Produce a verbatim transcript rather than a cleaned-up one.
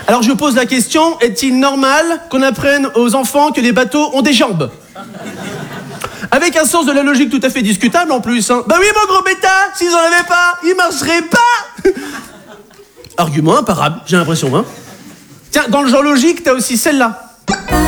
Alors je pose la question, est-il normal qu'on apprenne aux enfants que les bateaux ont des jambes? Avec un sens de la logique tout à fait discutable en plus. Hein. Bah oui, mon gros bêta, s'ils en avaient pas, ils marcheraient pas. Argument imparable, j'ai l'impression. Hein. Tiens, dans le genre logique, t'as aussi celle-là.